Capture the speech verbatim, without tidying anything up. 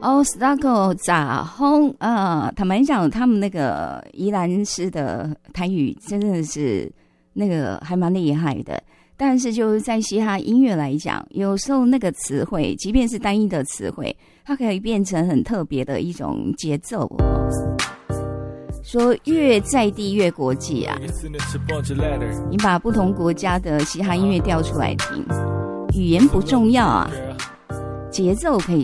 哦 ，Stacco 咋轰啊！坦白讲，他们那个宜兰市的台语真的是那个还蛮厉害的。但是就是在嘻哈音乐来讲，有时候那个词汇，即便是单一的词汇，它可以变成很特别的一种节奏哦。说越在地越国际啊，你把不同国家的嘻哈音乐调出来听，语言不重要啊，节奏可以